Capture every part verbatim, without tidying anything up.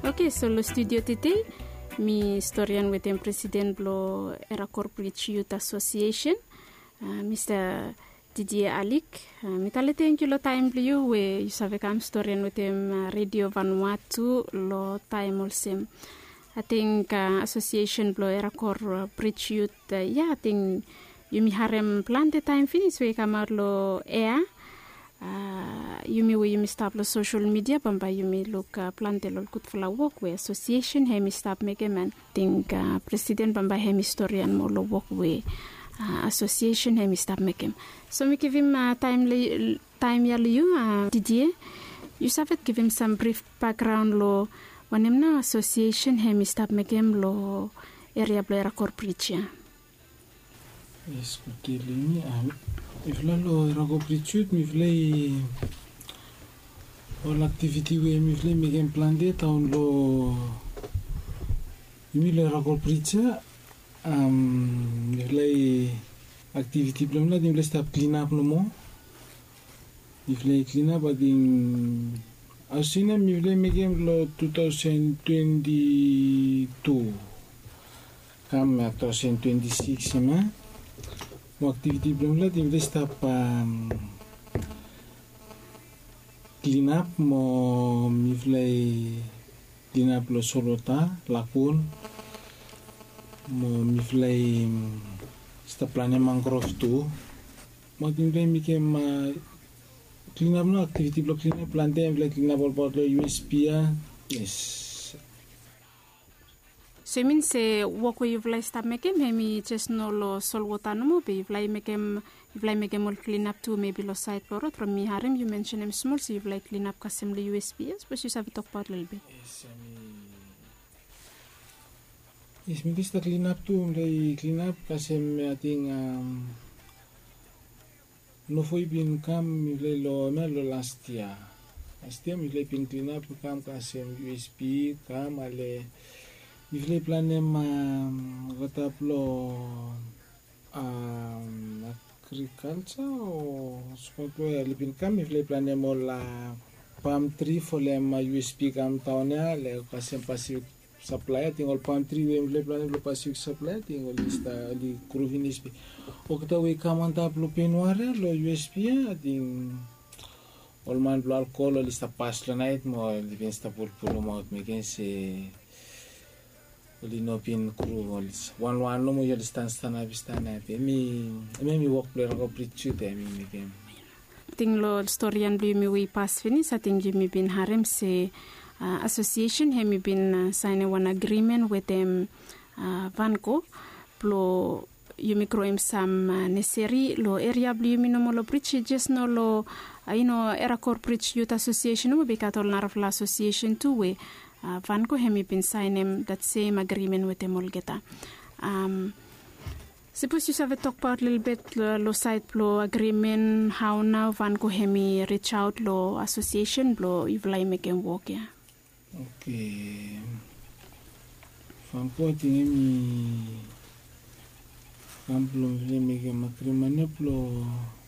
Okay, so lo studio titi mi historian with the president blo era corporate youth association, uh, Mister Didier Alik. Uh, mi tale thank you lo time blue we you save kam historian with him uh, radio Vanuatu lo time also. I think uh, association blo era corporate youth uh, yeah I think you mi harem plan the time finish we kamar lo air. Uh, yumi we yumi stop the social media bamba yumi look uh, plante lol kut fla work we association hemi stop make man think uh, president bamba hemi historian mo lo work we uh, association hemi stop make him so we give him uh, time li, time ya you uh, Didier you saved give him some brief background lo wanem na association hemi stop make him lo area blera corporate yes kutili um, if lalo rago prichut mi vlei all activity we mi vlei mi game plan de taun lo mi le rago pricha um mi vlei activity blom la dim le stop clean up no mo mi vlei clean up ading asina mi vlei mi game lo twenty twenty-two kam twenty twenty-six ma mo activity belum lah tim stop um, clean up mo miflay clean up lo solota lakun mo miflay stop plane mangrove tu mo tim play mikem uh, clean up no activity lo clean up plante miflay clean up all about lo U S P ya yes. So it means uh, work where you've like start making maybe just no lo sol water no more but you've like make him you've like make him all clean up too maybe lo side for from me harem you mentioned him small so you've like clean up custom the U S P yes but you have to talk about a little bit. Yes, I mean yes maybe start clean up too like clean up custom I think um no foi bin kam like lo me lo last year last year me like bin clean up kam custom U S P kam ale Ifle planem rataplo um, agriculture o skotlo alipin kam ifle planem la palm tree folem U S P kam taonya le kasem passive supply tingol palm tree we ifle planem lo passive supply tingol lista li kruvin U S P o kata we kam antaplo penware lo U S P ating olman blo alcohol lista paslo night mo livin sta pulpulo mo megen se Lino pin kruvolis one one no mo yo distance tana bistana pe mi mi mi work player ko prichu te mi mi game ting lo historian bli mi we pass finish I think mi bin harem se uh, association he mi bin uh, sign one agreement with them uh, Vanco plo you mi kroim sam uh, necessary lo area bli mi no mo lo prichu just no lo uh, you know era corporate youth association mo be katol narafla association too we Uh, Vanco hemi bin sign him that same agreement with them all geta. Um, suppose you have a talk about a little bit lo, lo side lo agreement how now Vanco hemi reach out lo association lo you like make him work yeah. Okay. Vanco tinge mi amplo mi make him agreement lo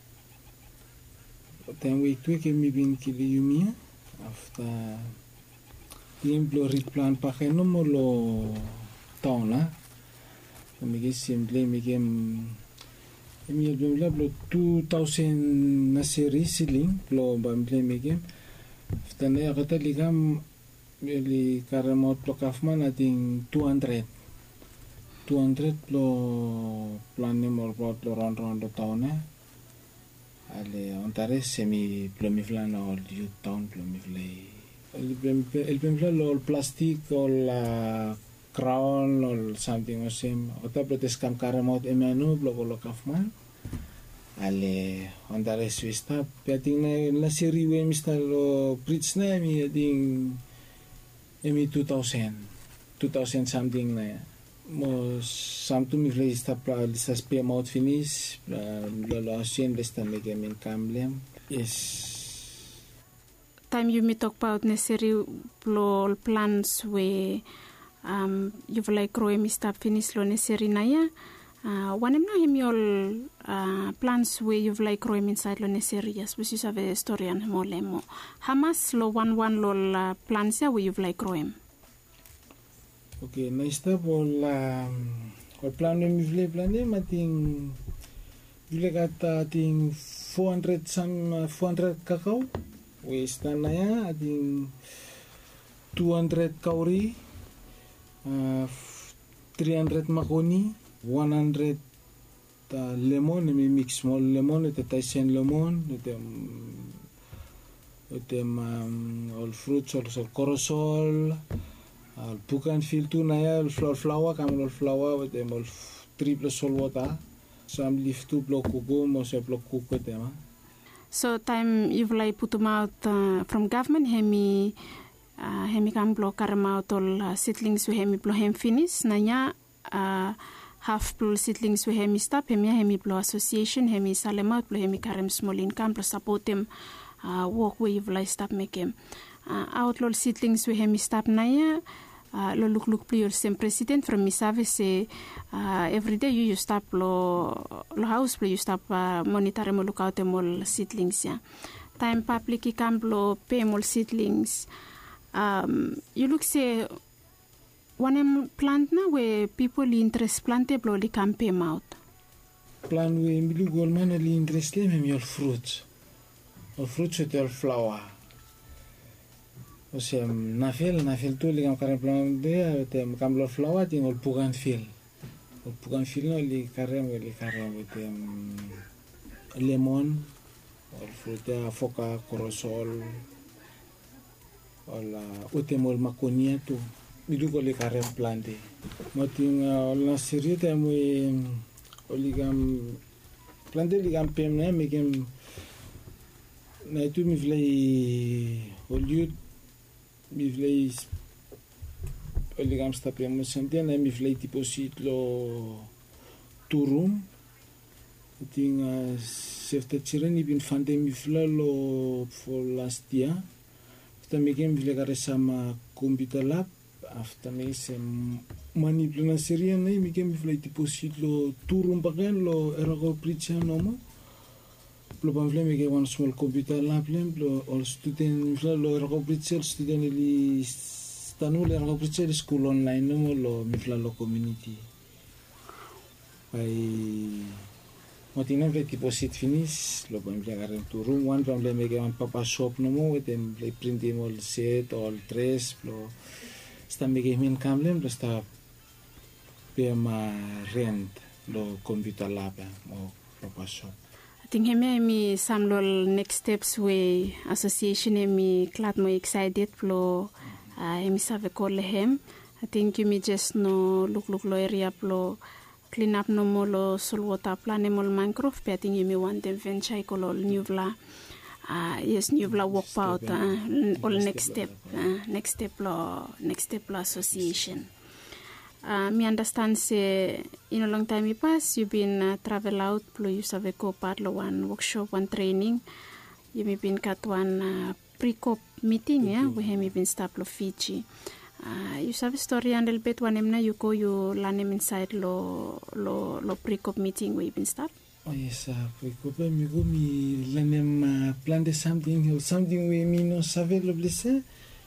time we tweak hemi bin kili yumia after Tim blo replan pakai no mo lo taon la. Kami ke simple mi ke mi album la blo two thousand na series siling blo bample mi ke. Ftane akata ligam li karamot blo kafman ating two hundred. two hundred blo plan ni mo blo round round taon na. Ale ontare semi blo mi flan all you town blo mi flay. El pempla lo plastic o la crown or something or same ota protes kam karamot emenu blogo lo kafman ale ondare swista peting na la serie we mista lo bridge na mi ding emi two thousand two thousand something na mo samtu mi lista pra lista spe mouth finish lo lo asin lista mega min kamlem yes time you me talk about necessary lo plans we um you like grow me stop finish lo necessary na ya uh one em na him all uh plans we you like grow inside lo necessary yes we have a historian mo lemo hamas lo one one lo plans ya we you like grow Okay, na-stop ol ol plano mi vile plane mating vile kata ating four hundred some four hundred kakao we stana ya ating two hundred kauri, uh, three hundred makoni, one hundred uh, lemon, mi mix mo lemon, ite taisen lemon, ite ite um, all fruits, all, all corosol, all pukan fil tu na ya, all flower flower, kam all flower, ite all triple sol water, some leaf tu block kuku, mo se block kuku ite ma. So time you've like put them out uh, from government, hemi uh, hemi kam block karam out all uh, seedlings we hemi block hem finish, nanya uh, half block seedlings we hemi stop, hemi hemi block association, hemi salem out block hemi karam small income block support them uh, work where you've like stop make him uh, out all seedlings we hemi stop nanya. Uh, lo look look play same president from mi service say uh, every day you you stop lo lo house play you stop uh, monitor mo look out mo seedlings ya time public i camp lo pay mo seedlings um you look say one em plant na where people interest plant blo li camp pay out plan we mi lu gol man li interest le mi all fruits all fruits et all flower. O sea, na fel, na fel tu li kam karen plan de, te kam lo flower ting ol pugan fil. Ol pugan fil no li karen li karen te lemon, ol fruta foca corosol, ol utemol makonia tu. Midu ko li karen plan de. Mo ting ol na serie te mo ol li kam plan de li kam pem na mi kem na tu mi vlei ol yut mi vlei oli kam stapemo santia na mi vlei tipo sit lo turum ting uh, sefta chiren ibin fande mi vla lo for last year after me game vle kare sama computer lab after me se mani plena serie na mi game vlei tipo sit lo turum bagan lo erago pricha nomo lo pamfle me one small computer lab lem lo all student fla lo ergo pritzel student li stanu le ergo pritzel school online no lo mi fla lo community ai motina vle tipo sit finish lo pamfle garen tu room one pamfle me one papa shop no mo etem le printing all set all tres lo sta me min kamlem lo sta pe ma rent lo computer lab mo papa shop. I think hemi hemi samlol next steps we association hemi clat mo excited plo uh, hemi save call hem. I think you me just no look look lo area plo clean up no mo lo sol water plan mo mangrove pe I think you me want them venture ko lo new vla uh, yes new vla work out uh, all next step uh, next step lo next step lo association. Uh, me understand say in a long time you pass you've been uh, travel out plo you save ko part lo one workshop one training you may been cut one uh, pre-cop meeting yeah we have been stop lo Fiji uh, you save story and a little bit one emna you go you learn him inside lo lo lo pre-cop meeting we been stop. Oh yes, uh, pre-cop mi go mi learn him uh, plan de something or something we mi no save lo blesse.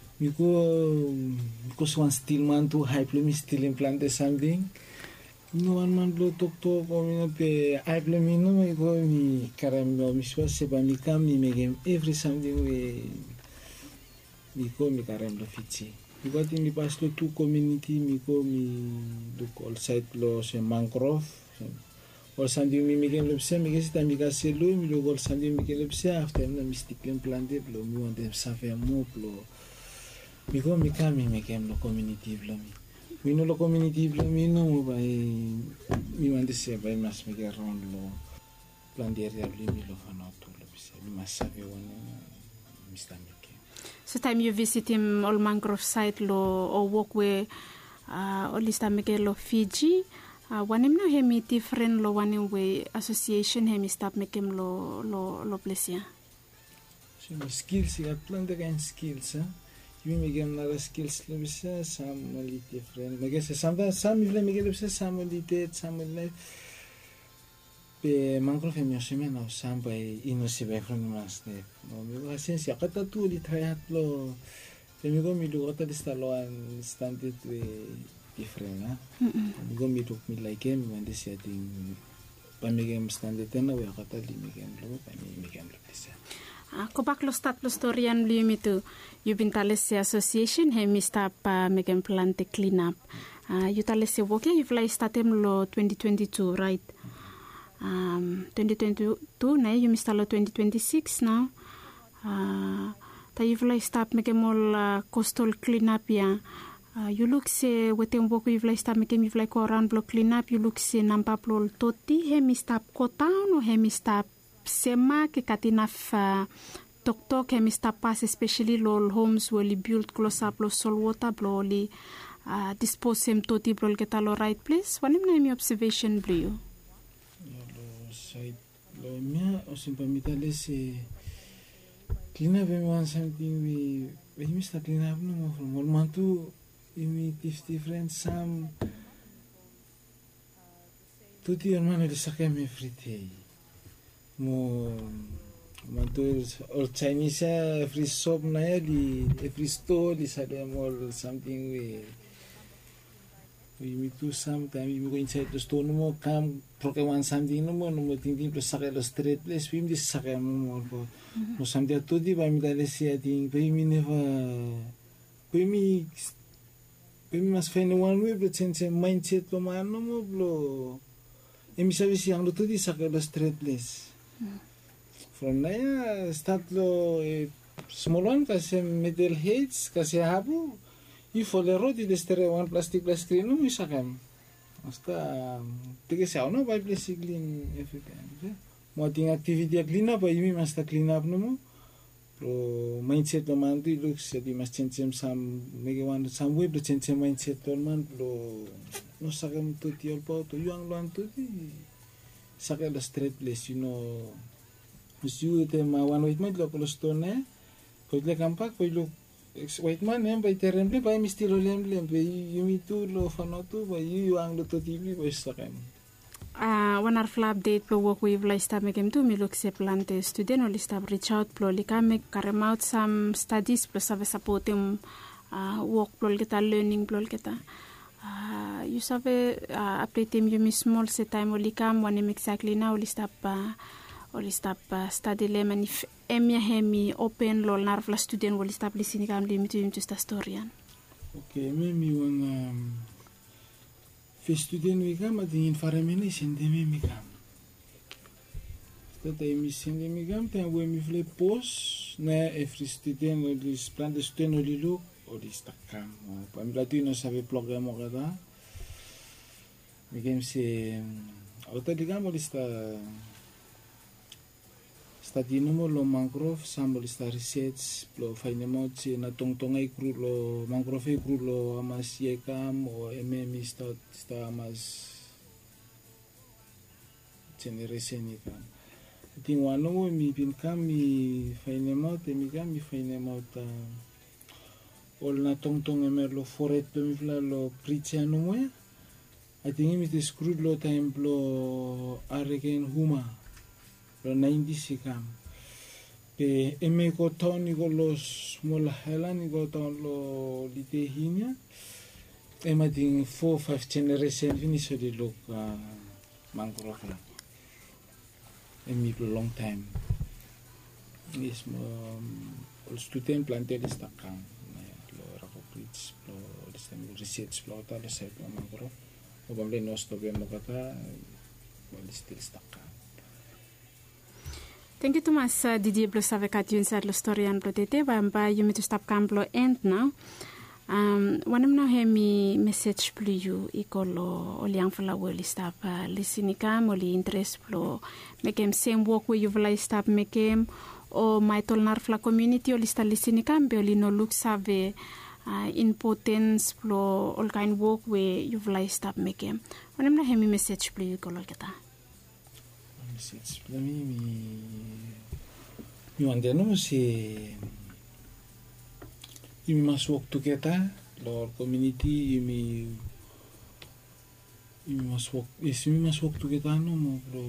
Because one still man to hype me still implant something. No one man blow talk talk or me pe hype me no me go me karam no mi swa se ba mi kam mi megem every something we mi go mi karam lo Fiji. Mi go ti mi pas lo tu community mi go mi do all site lo se mangrove. Or something mi megem lo se mi ge sta mi ga se lo mi lo all something mi ge lo se after na mi stick implant lo mi want them save mo lo mi go mi kami mi kem lo community vlo mi mi no lo community vlo mi no mo bai mi wante se bai mas mi ga ron lo plan di area vlo mi lo fano to lo bise mi mas save one mi sta mi kem. So time you visit him all mangrove site lo or walkway uh all lista mi ke lo Fiji uh, one him no hemi different lo one way association hemi stop mi kem lo lo lo plesia. So mi skills ya plan de gain skills eh you me get another skills le bisa some a little different I guess sometimes some le me get bisa some a little some le pe mangrove mi oseme no some by ino se be from mas ne no mi va sensi akata tu li traiat lo pe mi go mi lu ota di stalo an standard we different na. Go mi tuk mi like em mandi setting pamigem standard na we kata limigem lo pamigem lo disa. Ah, ko bak lo start lo storyan bli mi tu Yubintales association he mi stap uh, megen plante clean up. Ah, Yutales se woke you fly statem lo twenty twenty-two, right? Um, twenty twenty-two na you mista lo twenty twenty-six now. Ah, ta you fly stap megen mol uh, coastal clean up ya. Uh, you look se wetem boku you fly stap megen you fly ko around block clean up you look se nampa plol toti he mi stap ko town o he mi stap sema ke katinaf uh, tok tok he mi stap pas especially lol homes woli built close up lo sol water blo li uh, dispose sem toti blo ke talo right place wanim na mi observation brio lo side lo mia o simplemente se clean up everyone something we we mi stap clean up no mo from all mantu imi different some tutti ormai le sakeme frite mo mantul or Chinese free shop na ya di free store di sada mall something we we meet to sometime we go inside the store no more come program something no more no more thinking to saka the street place we dis saka no more ko no something to di ba mi dale sia thing we mi never we mi we mas find one way but sense mindset lo man no more blo emi sabi siang lo to di saka the street place. From there, start lo eh, small one kasi middle heights kasi habu. You follow road di destere one plastic plastic screen no isa kam. Basta tiga siya no by plastic clean everything. Mo ting activity clean up ay mi mas ta clean up no mo. Pro mindset lo man di looks di mas change some mega one some way to change mindset lo man lo no sa kam to ti olpo to yung lo anto di. Saka the street place, you know, you te ma one white man lo stone eh, poi le campak poi lo white man eh, by teremble by mistilo lemble, by you me too lo fanotu, by you ang lo to T V by saka. Ah, one arfla update pro work with like stab megem tu mi look se plante student or stab reach out pro lika make carry out some studies plus have support him uh, work pro kita learning pro kita. Uh, you sabe uh, update him you miss small se time olikam one him exactly now oli stop uh, oli stop uh, study lemon if emia hemi open lol narfla student oli stop listening kam limit him to sta storyan. Okay, me mi wan um, fe student we kam at environment sende me mi kam. Tata mi sende mi kam ta we mi fle post na every student oli plan de student oli look o di stakam o pamilatu no sabe program mo kada migem se auto digamo di sta sta dinamo lo mangrove sambo di sta research lo fainemo se na tongtonga ikru lo mangrove ikru lo amas yekam o mm sta sta amas generation ikam ting wano mi bin kam mi fainemo te mi kam mi fainemo ta ol na tong tong emer lo foret lo mi fla lo pritsia no mo I think mi te screwed lo time lo aregen huma lo ninety sikam pe eme ko ton ni ko los mola hela ni ko ton lo lite hinya ema ding four five generation finish di lo uh, mangrove la emi lo long time is mo um, student planted istakam Bridge, lo research lo ta lo sa ko mangro o bamle no sto be mo kata wal stil staka. Thank you Thomas uh, Didier Blo save kat yun sa lo storyan blo tete ba ba you me to stop camp lo end now. Um wanam na he mi message blo you ikolo o liang fala wel stop uh, listening cam o li interest blo mekem same work where you will stop mekem o my tolnar fla community o lista listening cam be oli no look save Uh, importance pro all kind work where you've like stop making. When I'm not having message please call kita. Message please mi mi mi wanda no si mi mas work together lo community mi mi mas work is mi mas work together no mo pro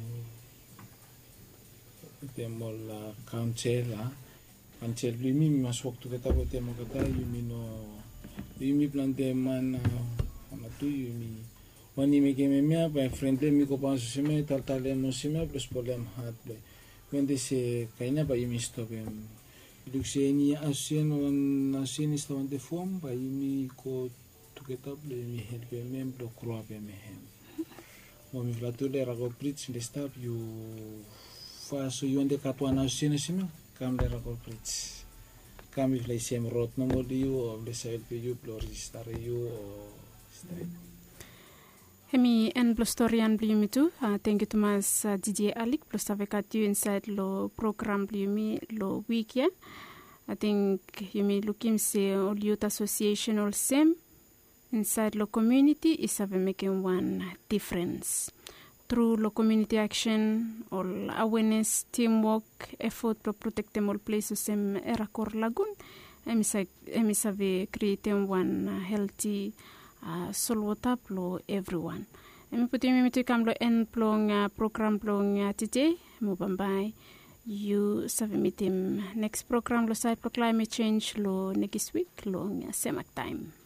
temo la council ah Anchel mi mas waktu kita bote mo kata yumi no yumi plante man kama tu yu mi wani me ke me mea pa friendly mi ko pa so me tal tal no se me plus problem hat ble when se kaina pa imi stop em luxeni asien on asien is on the form pa imi ko to get up le mi help me blo croa pe me hem mo mi vlatu le rago bridge le stop you fa so you ande katwana asien sima kam le rago bridge kam if le sem rot no mo you o le sel pe you blo register you o straight. Hemi en blostorian bliumi tu, uh, thank you Thomas uh, D J Alik, plus avec tu inside lo program bliumi lo week ya. I think you may look him say all youth association all same inside lo community is have making one difference. Through lo community action, all awareness, teamwork, effort to protect them all places sem era kor lagun, emi save creating one uh, healthy Uh, solwota plo everyone. Emi puti mi mitu kam lo en plong uh, program plong uh, today mo bambay you save mitim next program lo side pro climate change lo next week lo uh, semak time.